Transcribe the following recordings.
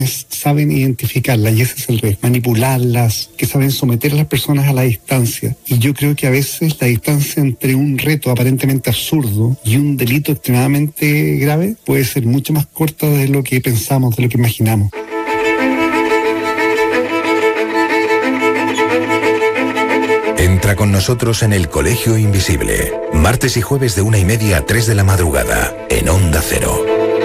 saben identificarlas, y ese es el riesgo, manipularlas, que saben someter a las personas a la distancia. Y yo creo que a veces la distancia entre un reto aparentemente absurdo y un delito extremadamente grave puede ser mucho más corta de lo que pensamos, de lo que imaginamos. Entra con nosotros en el Colegio Invisible, martes y jueves de 1:30 a 3 de la madrugada, en Onda Cero.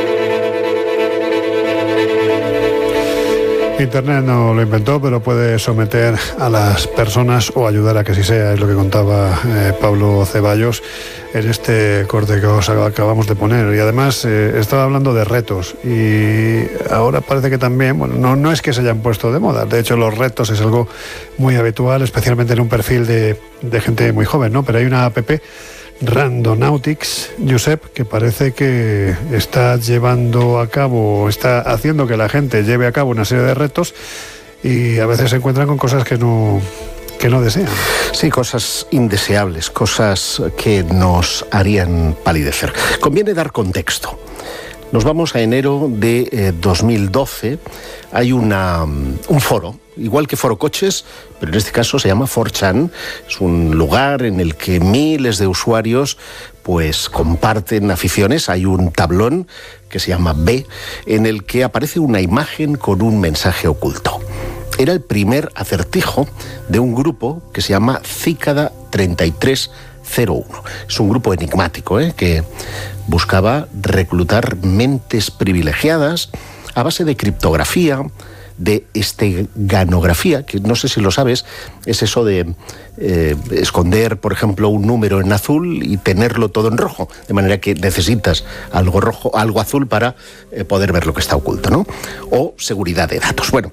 Internet no lo inventó, pero puede someter a las personas o ayudar a que así sea, es lo que contaba Pablo Ceballos en este corte que os acabamos de poner. Y además estaba hablando de retos, y ahora parece que también, bueno, no es que se hayan puesto de moda, de hecho los retos es algo muy habitual, especialmente en un perfil de gente muy joven, ¿no? Pero hay una app, Randonautics, Josep, que parece que está llevando a cabo, está haciendo que la gente lleve a cabo una serie de retos, y a veces se encuentran con cosas que no desean. Sí, cosas indeseables, cosas que nos harían palidecer. Conviene dar contexto. Nos vamos a enero de 2012. Hay un foro, igual que Foro Coches, pero en este caso se llama 4chan. Es un lugar en el que miles de usuarios pues comparten aficiones. Hay un tablón que se llama B, en el que aparece una imagen con un mensaje oculto. Era el primer acertijo de un grupo que se llama Cícada 3301. Es un grupo enigmático, que buscaba reclutar mentes privilegiadas a base de criptografía, de esteganografía, que no sé si lo sabes, es eso de esconder, por ejemplo, un número en azul y tenerlo todo en rojo, de manera que necesitas algo rojo, algo azul para poder ver lo que está oculto, ¿no? O seguridad de datos. Bueno,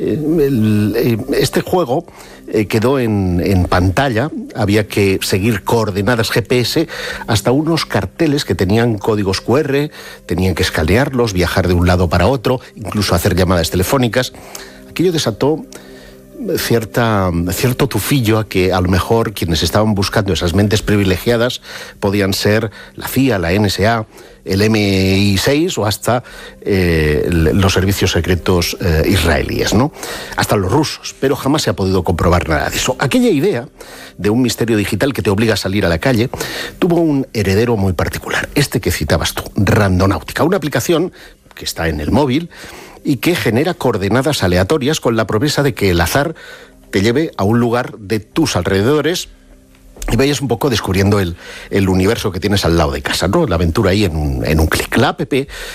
este juego quedó en pantalla. Había que seguir coordenadas GPS hasta unos carteles que tenían códigos QR, tenían que escanearlos, viajar de un lado para otro, incluso hacer llamadas telefónicas. Aquello desató cierto tufillo a que a lo mejor quienes estaban buscando esas mentes privilegiadas podían ser la CIA, la NSA, el MI6 o hasta los servicios secretos israelíes, ¿no? Hasta los rusos, pero jamás se ha podido comprobar nada de eso. Aquella idea de un misterio digital que te obliga a salir a la calle tuvo un heredero muy particular, este que citabas tú, Randonáutica, una aplicación que está en el móvil y que genera coordenadas aleatorias con la promesa de que el azar te lleve a un lugar de tus alrededores y vayas un poco descubriendo el universo que tienes al lado de casa, ¿no? La aventura ahí en un clic. La app,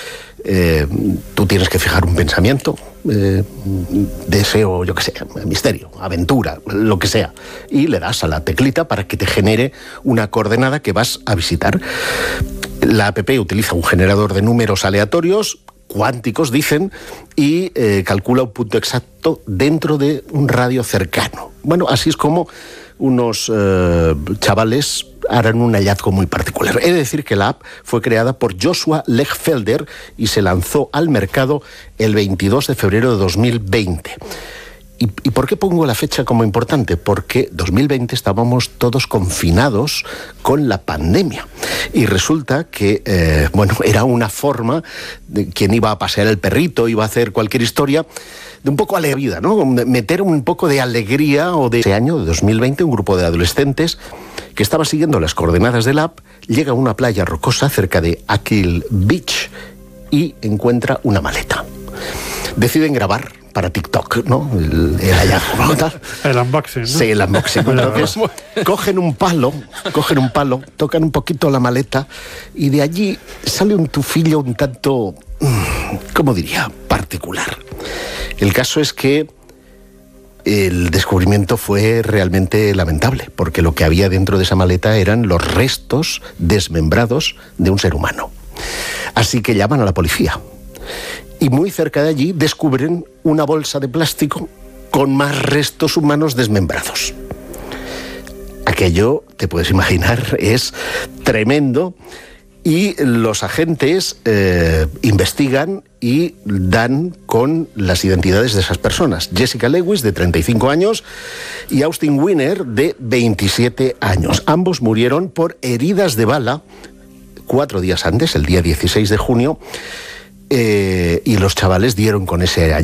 tú tienes que fijar un pensamiento, deseo, yo qué sé, misterio, aventura, lo que sea, y le das a la teclita para que te genere una coordenada que vas a visitar. La app utiliza un generador de números aleatorios, cuánticos dicen, y calcula un punto exacto dentro de un radio cercano. Bueno, así es como unos chavales harán un hallazgo muy particular. He de decir que la app fue creada por Joshua Lechfelder y se lanzó al mercado el 22 de febrero de 2020. ¿Y por qué pongo la fecha como importante? Porque 2020 estábamos todos confinados con la pandemia. Y resulta que, era una forma de quien iba a pasear el perrito, iba a hacer cualquier historia, de un poco alegría, ¿no? Meter un poco de alegría. O de ese año, de 2020, un grupo de adolescentes que estaba siguiendo las coordenadas del app, llega a una playa rocosa cerca de Akil Beach y encuentra una maleta. Deciden grabar para TikTok, ¿no? El hallazgo, ¿no? El unboxing, ¿no? Sí, el unboxing. Entonces, cogen un palo, tocan un poquito la maleta y de allí sale un tufillo un tanto, ¿cómo diría?, particular. El caso es que el descubrimiento fue realmente lamentable, porque lo que había dentro de esa maleta eran los restos desmembrados de un ser humano. Así que llaman a la policía. Y muy cerca de allí descubren una bolsa de plástico con más restos humanos desmembrados. Aquello, te puedes imaginar, es tremendo. Y los agentes investigan y dan con las identidades de esas personas. Jessica Lewis, de 35 años, y Austin Winner, de 27 años. Ambos murieron por heridas de bala 4 días antes, el día 16 de junio, y los chavales dieron con ese